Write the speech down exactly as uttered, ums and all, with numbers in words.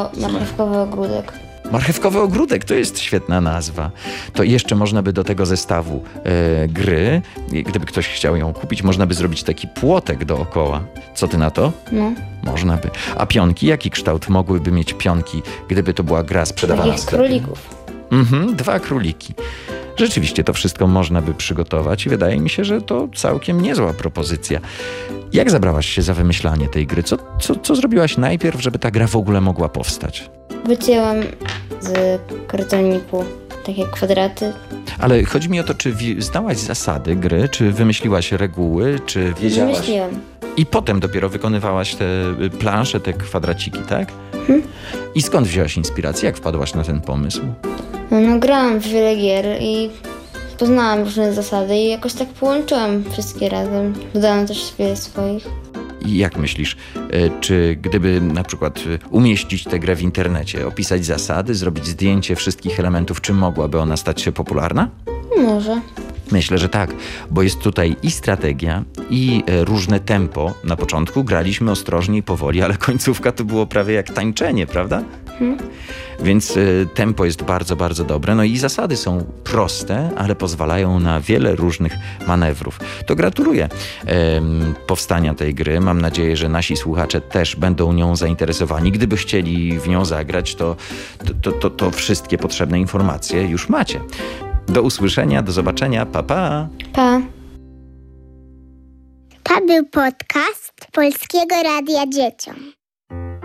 to marchewkowy ogródek. Marchewkowy ogródek to jest świetna nazwa. To jeszcze można by do tego zestawu e, gry, gdyby ktoś chciał ją kupić, można by zrobić taki płotek dookoła. Co ty na to? No. Można by. A pionki? Jaki kształt mogłyby mieć pionki, gdyby to była gra sprzedawana? Takich królików. Mhm, dwa króliki. Rzeczywiście to wszystko można by przygotować i wydaje mi się, że to całkiem niezła propozycja. Jak zabrałaś się za wymyślanie tej gry? Co, co, co zrobiłaś najpierw, żeby ta gra w ogóle mogła powstać? Wycięłam z kartoniku takie kwadraty. Ale chodzi mi o to, czy wi- znałaś zasady gry, czy wymyśliłaś reguły, czy wiedziałaś... Wymyśliłam. I potem dopiero wykonywałaś te y, plansze, te kwadraciki, tak? Mhm. I skąd wzięłaś inspirację? Jak wpadłaś na ten pomysł? No, no grałam w wiele gier i poznałam różne zasady i jakoś tak połączyłam wszystkie razem. Dodałam też wiele swoich. I jak myślisz, y, czy gdyby na przykład y, umieścić tę grę w internecie, opisać zasady, zrobić zdjęcie wszystkich elementów, czy mogłaby ona stać się popularna? Może. Myślę, że tak, bo jest tutaj i strategia, i e, różne tempo. Na początku graliśmy ostrożnie i powoli, ale końcówka to było prawie jak tańczenie, prawda? Hmm. Więc e, tempo jest bardzo, bardzo dobre. No i zasady są proste, ale pozwalają na wiele różnych manewrów. To gratuluję em, powstania tej gry. Mam nadzieję, że nasi słuchacze też będą nią zainteresowani. Gdyby chcieli w nią zagrać, to, to, to, to, to wszystkie potrzebne informacje już macie. Do usłyszenia, do zobaczenia, pa pa! Pa. To był podcast Polskiego Radia Dzieciom.